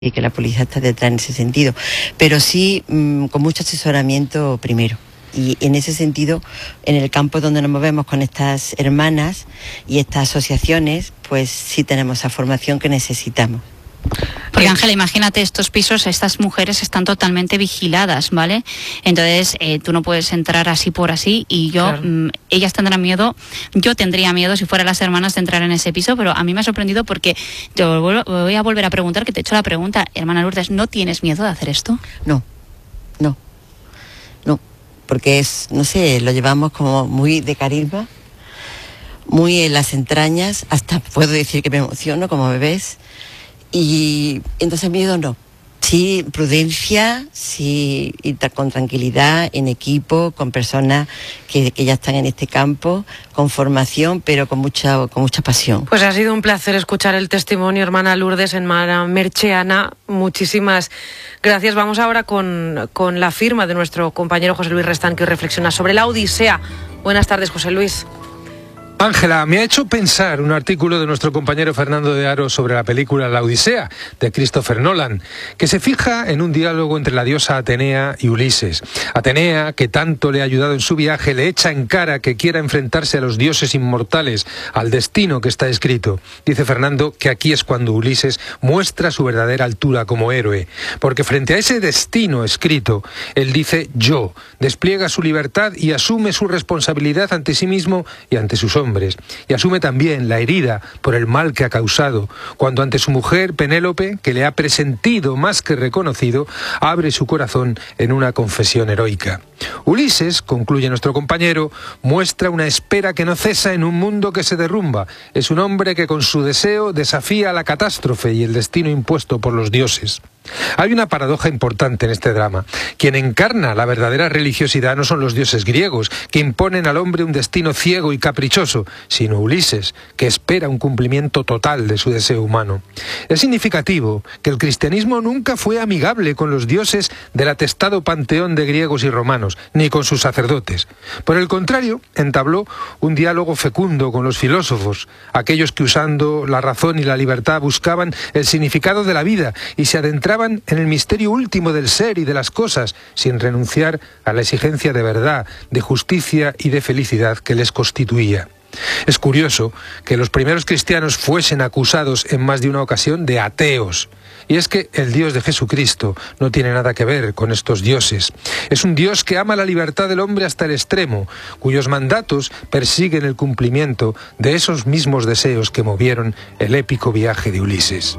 y que la policía está detrás en ese sentido, pero sí con mucho asesoramiento primero. Y en ese sentido, en el campo donde nos movemos con estas hermanas y estas asociaciones, pues sí tenemos esa formación que necesitamos. Porque Ángela, imagínate, estos pisos, estas mujeres están totalmente vigiladas, ¿vale? Entonces tú no puedes entrar así por así y yo, claro. Ellas tendrán miedo, yo tendría miedo si fueran las hermanas de entrar en ese piso, pero a mí me ha sorprendido porque te voy a volver a preguntar, que te he hecho la pregunta, hermana Lourdes, ¿no tienes miedo de hacer esto? No, porque es, no sé, lo llevamos como muy de carisma, muy en las entrañas, hasta puedo decir que me emociono como bebés. Y entonces miedo no. Sí, prudencia, sí, ir con tranquilidad, en equipo, con personas que ya están en este campo, con formación, pero con mucha pasión. Pues ha sido un placer escuchar el testimonio, hermana Lourdes, hermana Merche. Ana, muchísimas gracias. Vamos ahora con la firma de nuestro compañero José Luis Restán, que reflexiona sobre la Odisea. Buenas tardes, José Luis. Ángela, me ha hecho pensar un artículo de nuestro compañero Fernando de Aro sobre la película La Odisea, de Christopher Nolan, que se fija en un diálogo entre la diosa Atenea y Ulises. Atenea, que tanto le ha ayudado en su viaje, le echa en cara que quiera enfrentarse a los dioses inmortales, al destino que está escrito. Dice Fernando que aquí es cuando Ulises muestra su verdadera altura como héroe, porque frente a ese destino escrito, él dice yo, despliega su libertad y asume su responsabilidad ante sí mismo y ante sus hombres. Y asume también la herida por el mal que ha causado, cuando ante su mujer Penélope, que le ha presentido más que reconocido, abre su corazón en una confesión heroica. Ulises, concluye nuestro compañero, muestra una espera que no cesa en un mundo que se derrumba. Es un hombre que con su deseo desafía la catástrofe y el destino impuesto por los dioses. Hay una paradoja importante en este drama. Quien encarna la verdadera religiosidad no son los dioses griegos, que imponen al hombre un destino ciego y caprichoso, sino Ulises, que espera un cumplimiento total de su deseo humano. Es significativo que el cristianismo nunca fue amigable con los dioses del atestado panteón de griegos y romanos, ni con sus sacerdotes. Por el contrario, entabló un diálogo fecundo con los filósofos, aquellos que usando la razón y la libertad buscaban el significado de la vida y se adentraban en el misterio último del ser y de las cosas, sin renunciar a la exigencia de verdad, de justicia y de felicidad que les constituía. Es curioso que los primeros cristianos fuesen acusados en más de una ocasión de ateos. Y es que el Dios de Jesucristo no tiene nada que ver con estos dioses. Es un Dios que ama la libertad del hombre hasta el extremo, cuyos mandatos persiguen el cumplimiento de esos mismos deseos que movieron el épico viaje de Ulises.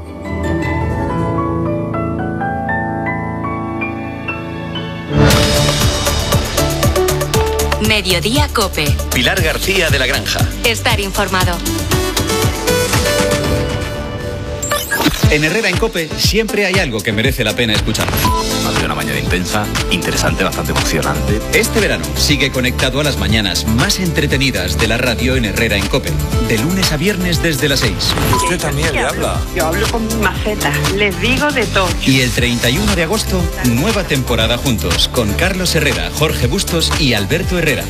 Mediodía COPE. Pilar García de la Granja. Estar informado. En Herrera en COPE siempre hay algo que merece la pena escuchar. Ha sido una mañana intensa, interesante, bastante emocionante. Este verano sigue conectado a las mañanas más entretenidas de la radio en Herrera en COPE. De lunes a viernes desde las 6. Usted también le habla. Yo hablo con mi maceta, les digo de todo. Y el 31 de agosto, nueva temporada juntos con Carlos Herrera, Jorge Bustos y Alberto Herrera.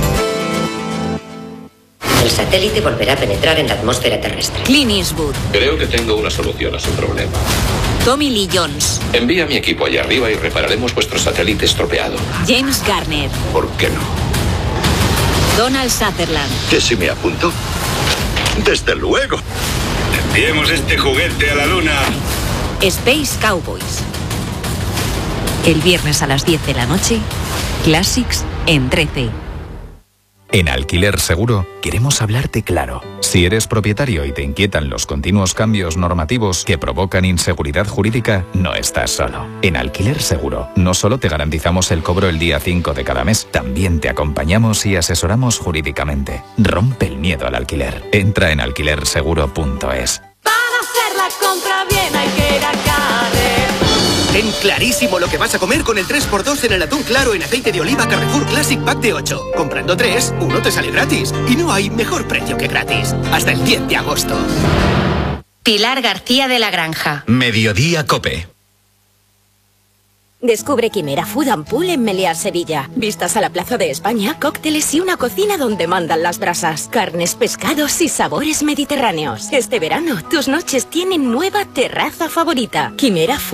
El satélite volverá a penetrar en la atmósfera terrestre. Clint Eastwood. Creo que tengo una solución a su problema. Tommy Lee Jones. Envía a mi equipo allá arriba y repararemos vuestro satélite estropeado. James Garner. ¿Por qué no? Donald Sutherland. ¿Que si me apunto? ¡Desde luego! Enviemos este juguete a la luna. Space Cowboys. El viernes a las 10 de la noche, Classics en 13. En Alquiler Seguro queremos hablarte claro. Si eres propietario y te inquietan los continuos cambios normativos que provocan inseguridad jurídica, no estás solo. En Alquiler Seguro no solo te garantizamos el cobro el día 5 de cada mes, también te acompañamos y asesoramos jurídicamente. Rompe el miedo al alquiler. Entra en alquilerseguro.es. Para hacer la compra bien hay que ir a Carrefour. Ten clarísimo lo que vas a comer con el 3x2 en el atún claro en aceite de oliva Carrefour Classic Pack de 8. Comprando 3, uno te sale gratis. Y no hay mejor precio que gratis. Hasta el 10 de agosto. Pilar García de la Granja. Mediodía COPE. Descubre Quimera Food and Pool en Meliá, Sevilla. Vistas a la Plaza de España, cócteles y una cocina donde mandan las brasas. Carnes, pescados y sabores mediterráneos. Este verano, tus noches tienen nueva terraza favorita. Quimera Food